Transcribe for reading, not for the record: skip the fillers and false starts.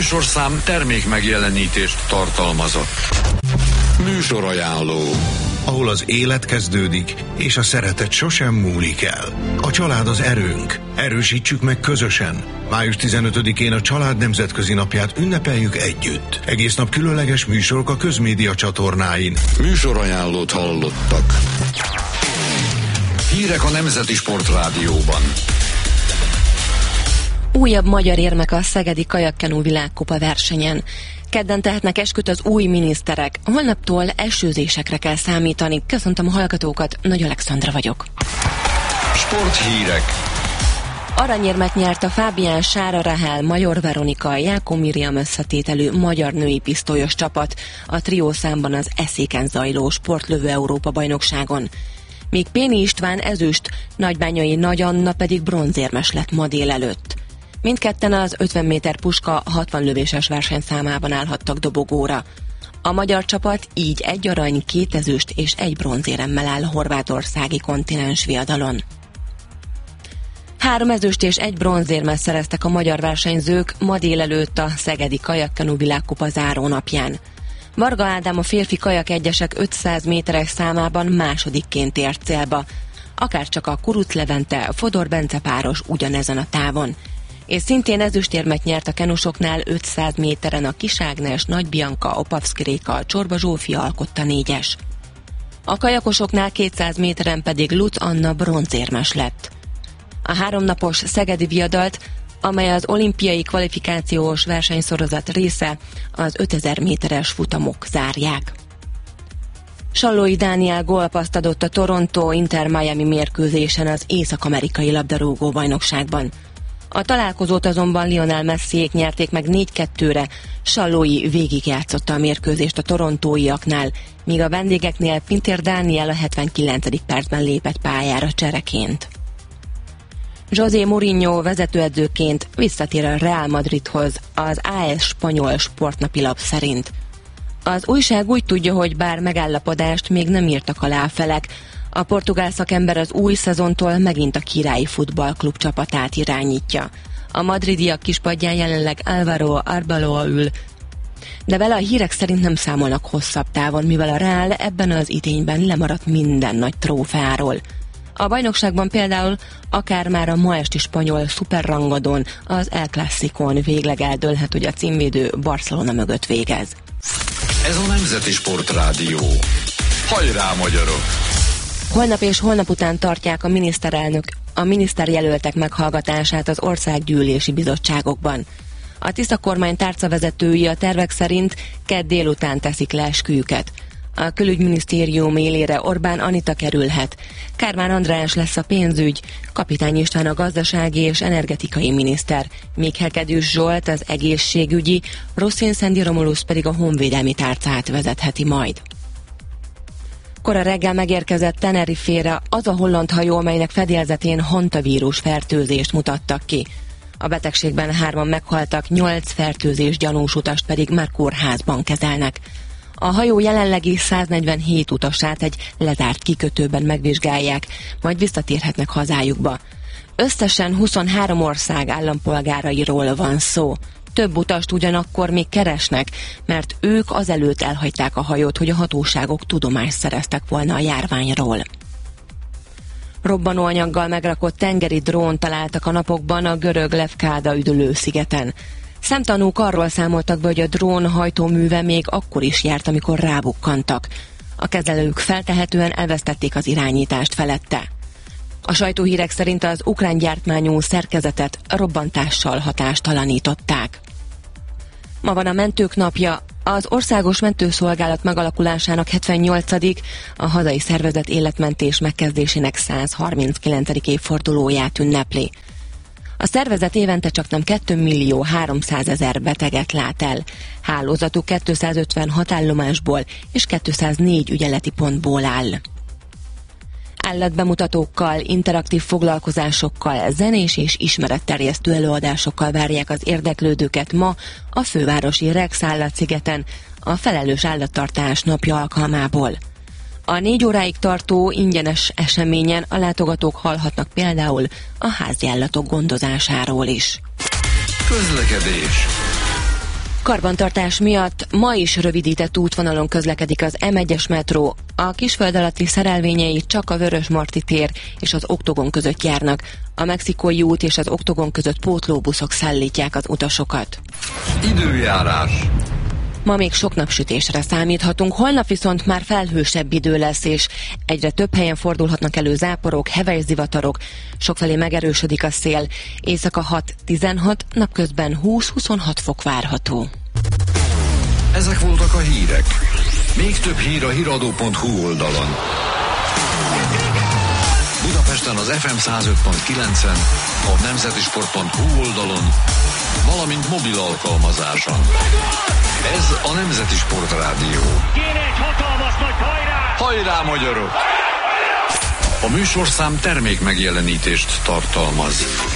műsorszám termék megjelenítést tartalmazott. Műsorajánló. Ahol az élet kezdődik, és a szeretet sosem múlik el. A család az erőnk. Erősítsük meg közösen. Május 15-én a Család Nemzetközi Napját ünnepeljük együtt. Egész nap különleges műsorok a közmédia csatornáin. Műsorajánlót hallottak. Hírek a Nemzeti Sportrádióban. Újabb magyar érmek a szegedi kajakkenú világkupa versenyen. Kedden tehetnek esküt az új miniszterek. Holnaptól esőzésekre kell számítani. Köszöntöm a hallgatókat, Nagy Alexandra vagyok. Sporthírek. Aranyérmet nyert a Fábián Sára Rahel, Major Veronika, Jákó Miriam összetételű magyar női pisztolyos csapat a triószámban az Eszéken zajló sportlövő Európa-bajnokságon. Míg Péni István ezüst, Nagybányai Nagy Anna pedig bronzérmes lett ma délelőtt. Mindketten az 50 méter puska 60 lövéses versenyszámában állhattak dobogóra. A magyar csapat így 1 arany, 2 ezüst és 1 bronzéremmel áll a horvátországi kontinens viadalon. 3 ezüst és 1 bronzérmet szereztek a magyar versenyzők ma délelőtt a szegedi kajakkenu világkupa zárónapján. Varga Ádám a férfi kajak egyesek 500 méteres számában másodikként ért célba, akárcsak a Kuruc Levente, Fodor Bence páros ugyanezen a távon. És szintén ezüstérmet nyert a kenusoknál 500 méteren a Kis Ágnes, Nagy Bianca, Opavszki Réka, Csorba Zsófia alkotta 4-es. A kajakosoknál 200 méteren pedig Lutz Anna bronzérmes lett. A 3 napos szegedi viadalt, amely az olimpiai kvalifikációs versenysorozat része, az 5000 méteres futamok zárják. Sallói Dániel gólpaszt adott a Toronto Inter Miami mérkőzésen az észak-amerikai labdarúgó bajnokságban. A találkozót azonban Lionel Messiék nyerték meg 4-2-re, Sallói végigjátszotta a mérkőzést a torontóiaknál, míg a vendégeknél Pintér Dániel a 79. percben lépett pályára csereként. José Mourinho vezetőedzőként visszatér a Real Madridhoz, az AS spanyol sportnapilap szerint. Az újság úgy tudja, hogy bár megállapodást még nem írtak alá a felek, a portugál szakember az új szezontól megint a Királyi Futballklub csapatát irányítja. A madridiak kispadján jelenleg Álvaro Arbeloa ül, de vele a hírek szerint nem számolnak hosszabb távon, mivel a Real ebben az idényben lemaradt minden nagy trófeáról. A bajnokságban például akár már a ma esti spanyol szuperrangadón, az El Clasicón végleg eldőlhet, hogy a címvédő Barcelona mögött végez. Ez a Nemzeti Sportrádió. Hajrá, magyarok! Holnap és holnap után tartják a miniszterjelöltek meghallgatását az országgyűlési bizottságokban. A Tisza kormány tárcavezetői a tervek szerint kedd délután teszik le esküjüket. A külügyminisztérium élére Orbán Anita kerülhet. Kármán András lesz a pénzügy, Kapitány István a gazdasági és energetikai miniszter, míg Hegedűs Zsolt az egészségügyi, Rosszin Szendi Romulusz pedig a honvédelmi tárcát vezetheti majd. Kora reggel megérkezett Tenerifére az a holland hajó, amelynek fedélzetén hantavírus fertőzést mutattak ki. A betegségben 3-an meghaltak, 8 fertőzés gyanús utast pedig már kórházban kezelnek. A hajó jelenlegi 147 utasát egy lezárt kikötőben megvizsgálják, majd visszatérhetnek hazájukba. Összesen 23 ország állampolgárairól van szó. Több utast ugyanakkor még keresnek, mert ők azelőtt elhagyták a hajót, hogy a hatóságok tudomást szereztek volna a járványról. Robbanóanyaggal megrakott tengeri drón találtak a napokban a görög Lefkáda üdülőszigeten. Szemtanúk arról számoltak be, hogy a drón hajtóműve még akkor is járt, amikor rábukkantak. A kezelők feltehetően elvesztették az irányítást felette. A sajtóhírek szerint az ukrán gyártmányú szerkezetet robbantással hatástalanították. Ma van a mentők napja, az Országos Mentőszolgálat megalakulásának 78. a hazai szervezet életmentés megkezdésének 139. évfordulóját ünnepli. A szervezet évente csaknem 2.300.000 beteget lát el. Hálózatuk 256 állomásból és 204 ügyeleti pontból áll. Állatbemutatókkal, interaktív foglalkozásokkal, zenés és ismeretterjesztő előadásokkal várják az érdeklődőket ma a fővárosi Rex állatszigeten a felelős állattartás napja alkalmából. A 4 óráig tartó ingyenes eseményen a látogatók hallhatnak például a háziállatok gondozásáról is. Közlekedés. Karbantartás miatt ma is rövidített útvonalon közlekedik az M1-es metró. A Kisföld alatti szerelvényei csak a Vörösmarty tér és az Oktogon között járnak. A Mexikói út és az Oktogon között pótlóbuszok szállítják az utasokat. Időjárás. Ma még sok napsütésre számíthatunk, holnap viszont már felhősebb idő lesz, és egyre több helyen fordulhatnak elő záporok, heves zivatarok, sokfelé megerősödik a szél, éjszaka 6-16, napközben 20-26 fok várható. Ezek voltak a hírek. Még több hír a hiradó.hu oldalon. Budapesten az FM 105.9-en, a nemzetisport.hu oldalon, valamint mobil alkalmazáson. Ez a Nemzeti Sport Rádió. Kéne egy hatalmas nagy hajrá! Hajrá, magyarok! A műsorszám termék megjelenítést tartalmaz.